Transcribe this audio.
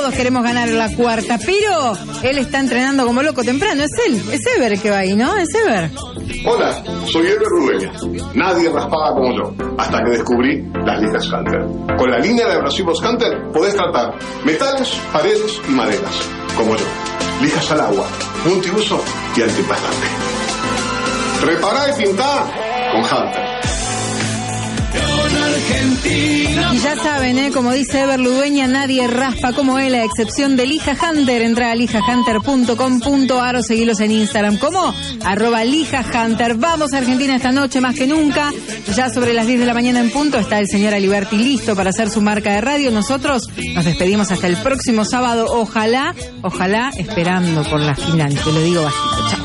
todos queremos ganar la cuarta, pero él está entrenando como loco temprano. Es él, es Ever el que va ahí, ¿no? Es Ever. Hola, soy Ever Rubeña. Nadie raspaba como yo, hasta que descubrí las lijas Hunter. Con la línea de abrasivos Hunter podés tratar metales, paredes y maderas, como yo. Lijas al agua, multiuso y antiempastante. Repará y pintá con Hunter. Y ya saben, como dice Ever Ludueña, nadie raspa como él, a excepción de Lija Hunter. Entra a lijahunter.com.ar o seguilos en Instagram como @lijahunter. Vamos a Argentina esta noche más que nunca. Ya sobre las 10 de la mañana en punto está el señor Aliberti listo para hacer su marca de radio. Nosotros nos despedimos hasta el próximo sábado. Ojalá esperando por la final. Te lo digo bajito. Chao.